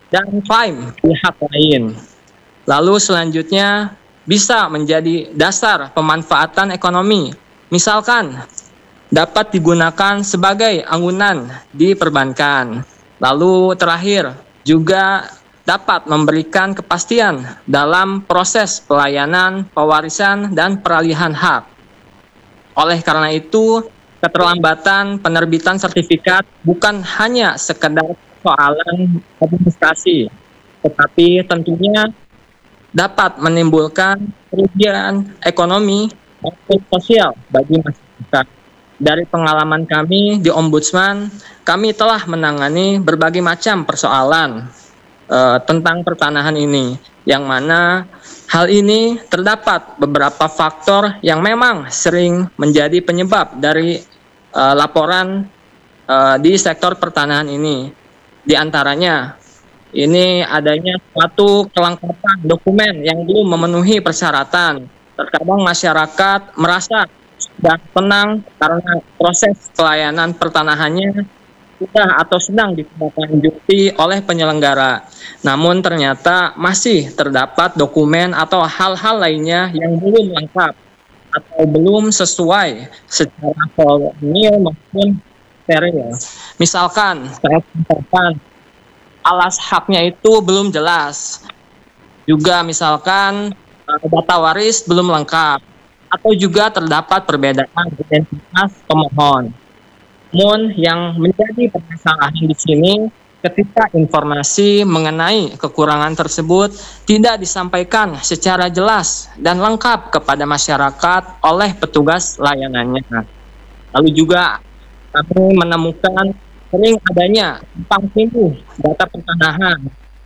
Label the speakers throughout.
Speaker 1: dan klaim pihak lain. Lalu selanjutnya bisa menjadi dasar pemanfaatan ekonomi. Misalkan dapat digunakan sebagai anggunan di perbankan. Lalu terakhir juga dapat memberikan kepastian dalam proses pelayanan, pewarisan, dan peralihan hak. Oleh karena itu, keterlambatan penerbitan sertifikat bukan hanya sekedar persoalan administrasi, tetapi tentunya dapat menimbulkan kerugian ekonomi maupun sosial bagi masyarakat. Dari pengalaman kami di Ombudsman, kami telah menangani berbagai macam persoalan tentang pertanahan ini, yang mana hal ini terdapat beberapa faktor yang memang sering menjadi penyebab dari laporan di sektor pertanahan ini. Di antaranya, ini adanya suatu kelengkapan dokumen yang belum memenuhi persyaratan. Terkadang masyarakat merasa sudah tenang karena proses pelayanan pertanahannya sudah atau sedang ditindaklanjuti oleh penyelenggara. Namun ternyata masih terdapat dokumen atau hal-hal lainnya yang belum lengkap atau belum sesuai secara formil maupun steril. Misalkan, saya contohkan, alas haknya itu belum jelas. Juga misalkan data waris belum lengkap, atau juga terdapat perbedaan identitas pemohon. Namun yang menjadi permasalahan di sini ketika informasi mengenai kekurangan tersebut tidak disampaikan secara jelas dan lengkap kepada masyarakat oleh petugas layanannya. Lalu juga kami menemukan sering adanya tumpang tindih data pertanahan.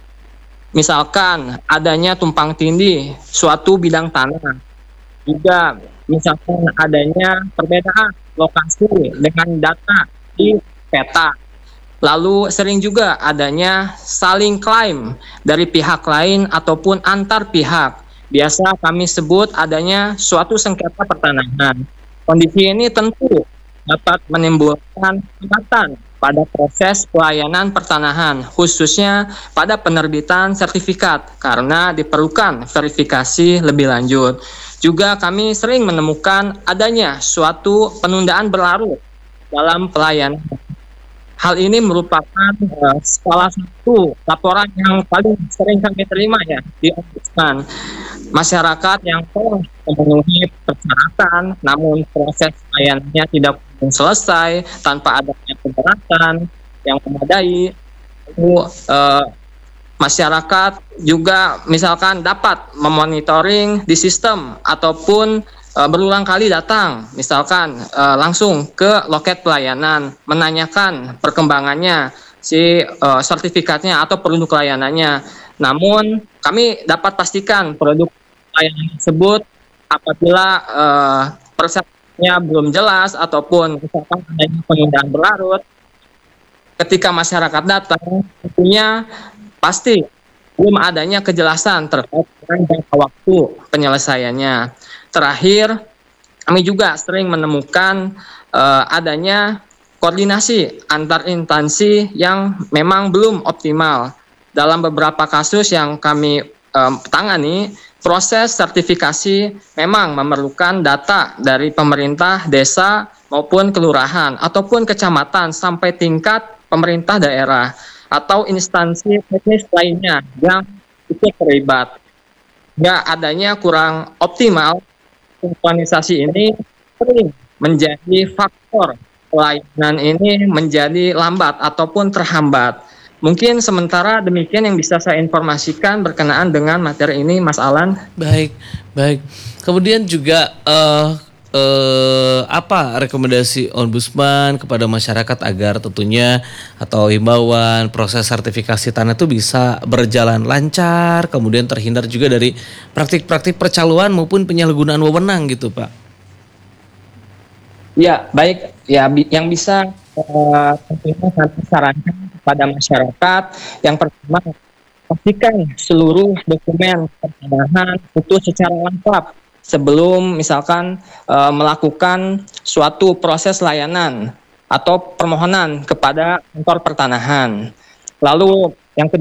Speaker 1: Misalkan adanya tumpang tindih suatu bidang tanah. Juga misalkan adanya perbedaan lokasi dengan data di peta. Lalu sering juga adanya saling klaim dari pihak lain ataupun antar pihak. Biasa kami sebut adanya suatu sengketa pertanahan. Kondisi ini tentu dapat menimbulkan hambatan pada proses pelayanan pertanahan, khususnya pada penerbitan sertifikat, karena diperlukan verifikasi lebih lanjut. Juga kami sering menemukan adanya suatu penundaan berlarut dalam pelayanan. Hal ini merupakan salah satu laporan yang paling sering kami terima ya di Ombudsman. Masyarakat yang telah memenuhi persyaratan, namun proses pelayanannya tidak selesai tanpa adanya keberatan yang memadai. Masyarakat juga misalkan dapat memonitoring di sistem ataupun berulang kali datang, misalkan langsung ke loket pelayanan, menanyakan perkembangannya si sertifikatnya atau produk layanannya. Namun kami dapat pastikan produk layanan tersebut apabila persyaratannya belum jelas ataupun misalkan adanya penundaan berlarut, ketika masyarakat datang tentunya pasti belum adanya kejelasan terkait dengan jangka waktu penyelesaiannya. Terakhir, kami juga sering menemukan adanya koordinasi antar instansi yang memang belum optimal. Dalam beberapa kasus yang kami tangani, proses sertifikasi memang memerlukan data dari pemerintah desa maupun kelurahan ataupun kecamatan sampai tingkat pemerintah daerah atau instansi teknis lainnya yang ikut terlibat. Ya, adanya kurang optimal sinkronisasi ini sering menjadi faktor pelayanan ini menjadi lambat ataupun terhambat. Mungkin sementara demikian yang bisa saya informasikan berkenaan dengan materi ini, Mas Alan.
Speaker 2: Baik, baik. Kemudian juga apa rekomendasi Ombudsman kepada masyarakat agar tentunya atau himbauan proses sertifikasi tanah itu bisa berjalan lancar, kemudian terhindar juga dari praktik-praktik percaloan maupun penyalahgunaan wewenang gitu, Pak?
Speaker 1: Ya, baik. Ya, yang bisa tentunya saya sarankan kepada masyarakat, yang pertama, pastikan seluruh dokumen pertanahan itu secara lengkap sebelum misalkan melakukan suatu proses layanan atau permohonan kepada kantor pertanahan. Lalu